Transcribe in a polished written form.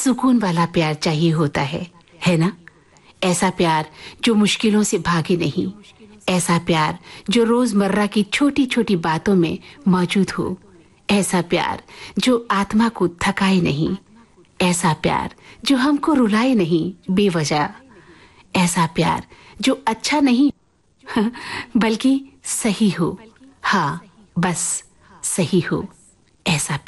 सुकून वाला प्यार चाहिए होता है ना? ऐसा प्यार जो मुश्किलों से भागे नहीं, ऐसा प्यार जो रोजमर्रा की छोटी छोटी बातों में मौजूद हो, ऐसा प्यार जो आत्मा को थकाए नहीं, ऐसा प्यार जो हमको रुलाए नहीं बेवजह, ऐसा प्यार जो अच्छा नहीं बल्कि सही हो, हाँ बस सही हो, ऐसा